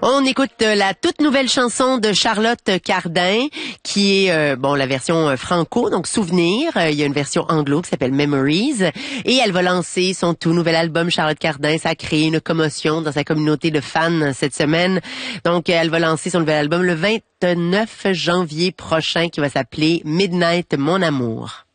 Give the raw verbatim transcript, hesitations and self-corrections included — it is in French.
On écoute euh, la toute nouvelle chanson de Charlotte Cardin, qui est euh, bon la version euh, franco, donc Souvenir. Euh, il y a une version anglo qui s'appelle Memories, et elle va lancer son tout nouvel album Charlotte Cardin. Ça a créé une commotion dans sa communauté de fans cette semaine. Donc elle va lancer son nouvel album le vingt-neuf janvier prochain, qui va s'appeler Midnight Mon Amour.